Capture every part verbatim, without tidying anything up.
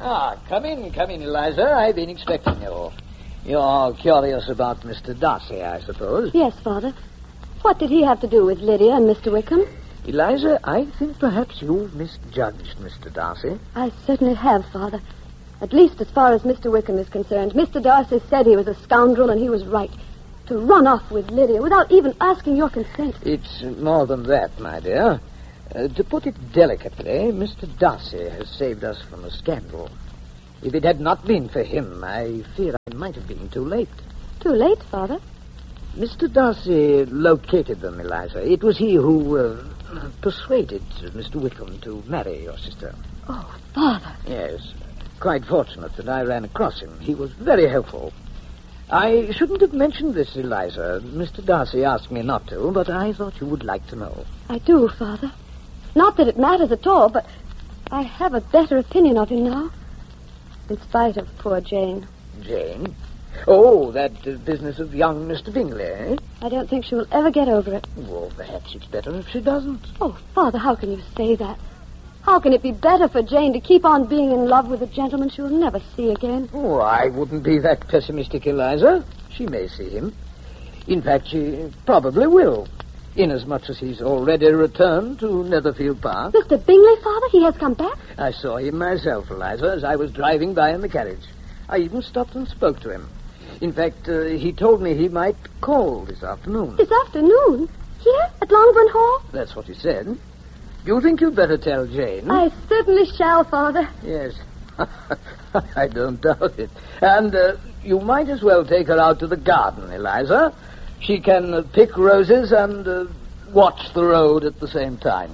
Ah, come in, come in, Eliza. I've been expecting you. You're curious about Mister Darcy, I suppose. Yes, Father. What did he have to do with Lydia and Mister Wickham? Eliza, I think perhaps you've misjudged Mister Darcy. I certainly have, Father. At least as far as Mister Wickham is concerned. Mister Darcy said he was a scoundrel, and he was right. To run off with Lydia without even asking your consent. It's more than that, my dear. Uh, to put it delicately, Mister Darcy has saved us from a scandal. If it had not been for him, I fear I might have been too late. Too late, Father? Mister Darcy located them, Eliza. It was he who uh, persuaded Mister Wickham to marry your sister. Oh, Father. Yes. Quite fortunate that I ran across him. He was very helpful. I shouldn't have mentioned this, Eliza. Mister Darcy asked me not to, but I thought you would like to know. I do, Father. Not that it matters at all, but I have a better opinion of him now. In spite of poor Jane. Jane? Oh, that uh, business of young Mister Bingley, eh? I don't think she will ever get over it. Well, perhaps it's better if she doesn't. Oh, Father, how can you say that? How can it be better for Jane to keep on being in love with a gentleman she will never see again? Oh, I wouldn't be that pessimistic, Eliza. She may see him. In fact, she probably will, inasmuch as he's already returned to Netherfield Park. Mister Bingley, Father? He has come back? I saw him myself, Eliza, as I was driving by in the carriage. I even stopped and spoke to him. In fact, uh, he told me he might call this afternoon. This afternoon? Here? At Longbourn Hall? That's what he said. You think you'd better tell Jane? I certainly shall, Father. Yes. I don't doubt it. And uh, you might as well take her out to the garden, Eliza. She can uh, pick roses and uh, watch the road at the same time.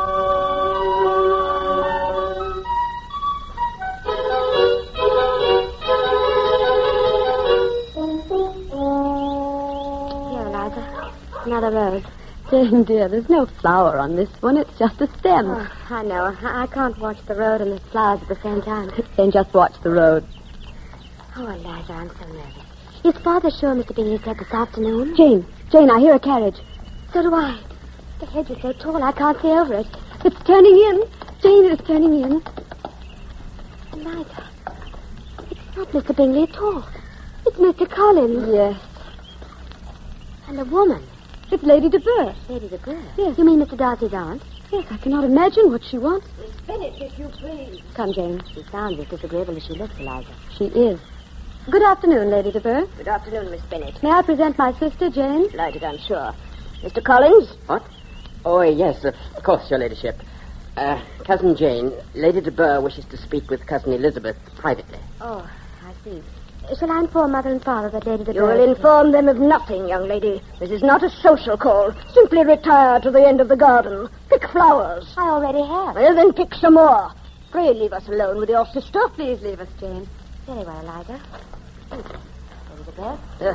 Here, Eliza. Another rose. Jane, dear, there's no flower on this one. It's just a stem. Oh, I know. I, I can't watch the road and the flowers at the same time. Then just watch the road. Oh, Eliza, I'm so nervous. Is Father sure Mister Bingley said this afternoon? Jane, Jane, I hear a carriage. So do I. The hedge is so tall I can't see over it. It's turning in. Jane, it is turning in. Eliza, it's not Mister Bingley at all. It's Mister Collins. Yes. And a woman. It's Lady de Bourgh. Lady de Bourgh? Yes. You mean Mister Darcy's aunt? Yes, I cannot imagine what she wants. Miss Bennet, if you please. Come, Jane. She sounds as disagreeable as she looks, Eliza. She is. Good afternoon, Lady de Bourgh. Good afternoon, Miss Bennet. May I present my sister, Jane? Delighted, I'm sure. Mister Collins? What? Oh, yes, of course, Your Ladyship. Uh, Cousin Jane, Lady de Bourgh wishes to speak with Cousin Elizabeth privately. Oh, I see. Shall I inform Mother and Father that Lady de You Bourgh... will inform them of nothing, young lady. This is not a social call. Simply retire to the end of the garden. Pick flowers. I already have. Well, then pick some more. Pray leave us alone with your sister. Please leave us, Jane. Very well, Eliza. Lady de Bourgh? Uh,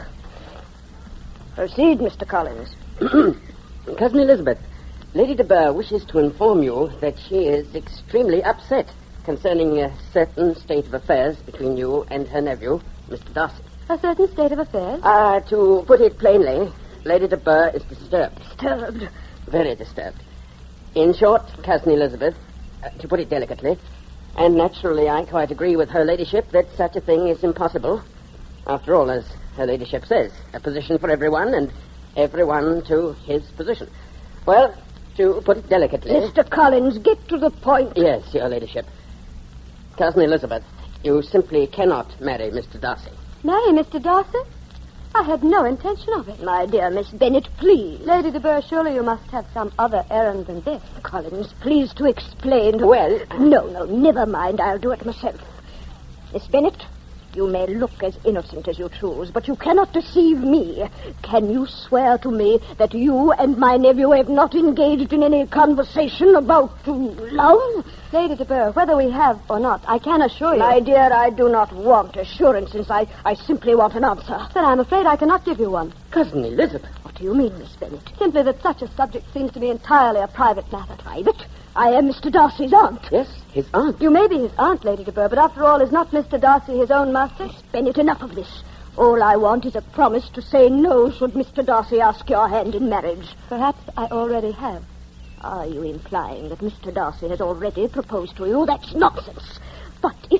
proceed, Mister Collins. Cousin Elizabeth, Lady de Bourgh wishes to inform you that she is extremely upset concerning a certain state of affairs between you and her nephew, Mister Darcy. A certain state of affairs? Uh, to put it plainly, Lady de Bourgh is disturbed. Disturbed? Very disturbed. In short, Cousin Elizabeth, uh, to put it delicately, and naturally I quite agree with her ladyship that such a thing is impossible. After all, as her ladyship says, a position for everyone and everyone to his position. Well, to put it delicately... Mister Collins, get to the point. Yes, Your Ladyship. Cousin Elizabeth, you simply cannot marry Mister Darcy. Marry Mister Darcy? I had no intention of it. My dear Miss Bennet, please. Lady de Bourgh, surely you must have some other errand than this. Collins, please to explain. Well... No, no, never mind. I'll do it myself. Miss Bennet, you may look as innocent as you choose, but you cannot deceive me. Can you swear to me that you and my nephew have not engaged in any conversation about love? Lady de Bourgh, whether we have or not, I can assure you... My dear, I do not want assurance, since I, I simply want an answer. Then I'm afraid I cannot give you one. Cousin Elizabeth. What do you mean, Miss Bennet? Simply that such a subject seems to be entirely a private matter. Private? I am Mister Darcy's aunt. Yes, his aunt. You may be his aunt, Lady de Bourgh, but after all, is not Mister Darcy his own master? Miss Bennet, enough of this. All I want is a promise to say no should Mister Darcy ask your hand in marriage. Perhaps I already have. Are you implying that Mister Darcy has already proposed to you? That's nonsense. But if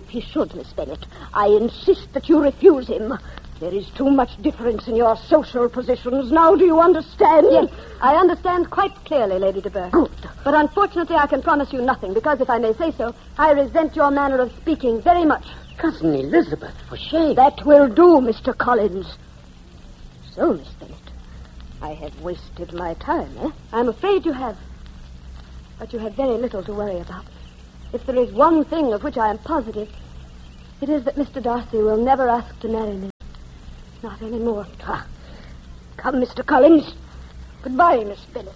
if he should, Miss Bennet. I insist that you refuse him. There is too much difference in your social positions. Now do you understand? Yes, I understand quite clearly, Lady de Bourgh. Good. But unfortunately, I can promise you nothing, because if I may say so, I resent your manner of speaking very much. Cousin Elizabeth, for shame. That will do, Mister Collins. So, Miss Bennet, I have wasted my time, eh? I'm afraid you have. But you have very little to worry about. If there is one thing of which I am positive, it is that Mister Darcy will never ask to marry me. Not anymore. Ah. Come, Mister Collins. Goodbye, Miss Bennet.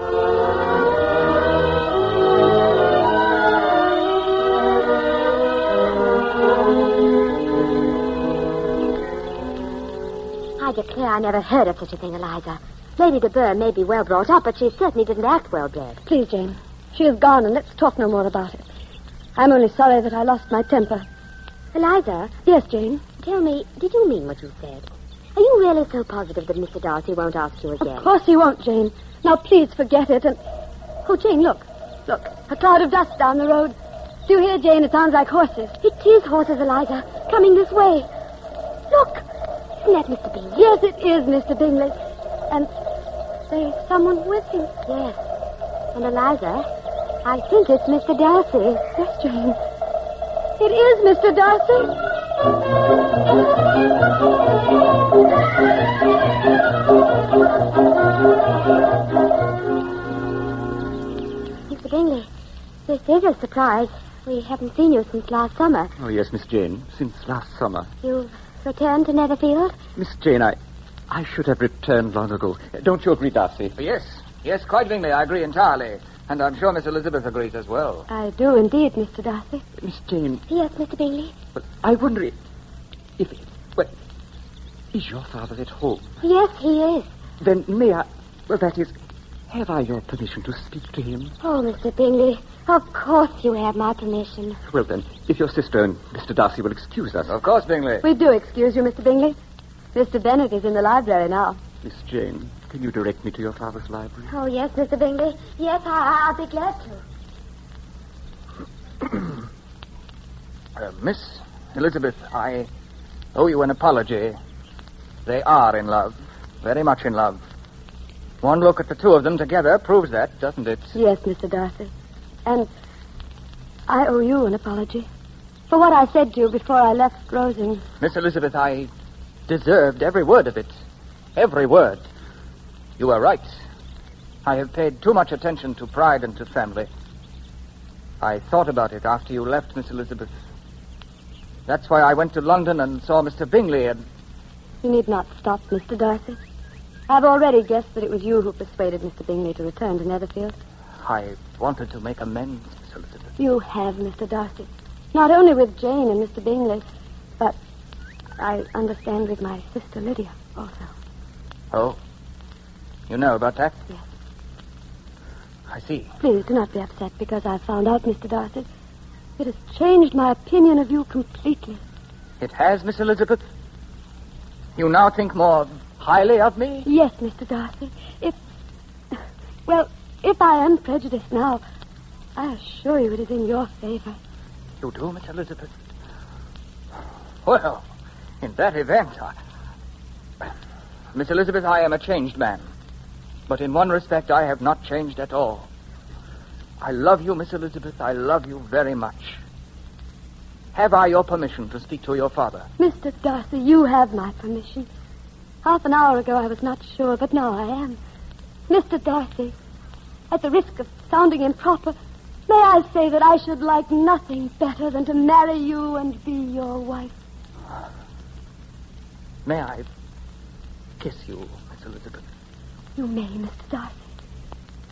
I declare I never heard of such a thing, Eliza. Lady de Bourgh may be well brought up, but she certainly didn't act well bred. Please, Jane. She is gone, and let's talk no more about it. I'm only sorry that I lost my temper. Eliza? Yes, Jane? Tell me, did you mean what you said? Are you really so positive that Mister Darcy won't ask you again? Of course he won't, Jane. Now, please forget it and... Oh, Jane, look. Look, a cloud of dust down the road. Do you hear, Jane? It sounds like horses. It is horses, Eliza, coming this way. Look! Isn't that Mister Bingley? Yes, it is Mister Bingley. And there's someone with him. Yes. And Eliza, I think it's Mister Darcy. Yes, Jane. It is Mister Darcy. Mister Bingley, this is a surprise. We haven't seen you since last summer. Oh, yes, Miss Jane, since last summer. You've returned to Netherfield? Miss Jane, I, I should have returned long ago. Don't you agree, Darcy? Yes, yes, quite Bingley, I agree entirely. And I'm sure Miss Elizabeth agrees as well. I do indeed, Mister Darcy. Miss Jane... Yes, Mister Bingley? But I wonder if... if well, is your father at home? Yes, he is. Then may I... Well, that is... Have I your permission to speak to him? Oh, Mister Bingley, of course you have my permission. Well, then, if your sister and Mister Darcy will excuse us... Of course, Bingley. We do excuse you, Mister Bingley. Mister Bennet is in the library now. Miss Jane, can you direct me to your father's library? Oh, yes, Mister Bingley. Yes, I, I'll be glad to. uh, Miss Elizabeth, I owe you an apology. They are in love. Very much in love. One look at the two of them together proves that, doesn't it? Yes, Mister Darcy. And I owe you an apology for what I said to you before I left Rosings. Miss Elizabeth, I deserved every word of it. Every word. You were right. I have paid too much attention to pride and to family. I thought about it after you left, Miss Elizabeth. That's why I went to London and saw Mister Bingley and... You need not stop, Mister Darcy. I've already guessed that it was you who persuaded Mister Bingley to return to Netherfield. I wanted to make amends, Miss Elizabeth. You have, Mister Darcy. Not only with Jane and Mister Bingley, but I understand with my sister Lydia also. Oh? You know about that? Yes. I see. Please do not be upset because I found out, Mister Darcy. It has changed my opinion of you completely. It has, Miss Elizabeth? You now think more highly of me? Yes, Mister Darcy. If... Well, if I am prejudiced now, I assure you it is in your favor. You do, Miss Elizabeth? Well, in that event, I... Miss Elizabeth, I am a changed man. But in one respect, I have not changed at all. I love you, Miss Elizabeth. I love you very much. Have I your permission to speak to your father? Mister Darcy, you have my permission. Half an hour ago, I was not sure, but now I am. Mister Darcy, at the risk of sounding improper, may I say that I should like nothing better than to marry you and be your wife. May I kiss you, Miss Elizabeth? You may, Mister Darcy.